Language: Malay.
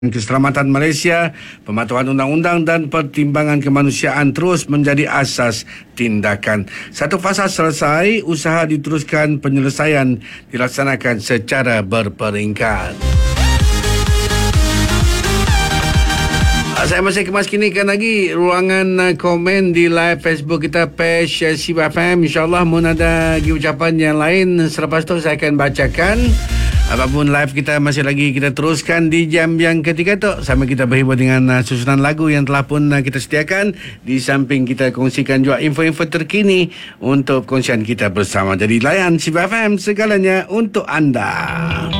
Keselamatan Malaysia, pematuhan undang-undang dan pertimbangan kemanusiaan terus menjadi asas tindakan. Satu fasa selesai, usaha diteruskan, penyelesaian dilaksanakan secara berperingkat. Saya masih kemaskinikan lagi ruangan komen di live Facebook kita page Siba FM. InsyaAllah mun ada ucapan yang lain selepas tu saya akan bacakan. Apapun live kita masih lagi kita teruskan di jam yang ketiga tu sambil kita berhibur dengan susunan lagu yang telah pun kita sediakan. Di samping kita kongsikan juga info-info terkini untuk perkongsian kita bersama. Jadi layan Siba FM segalanya untuk anda.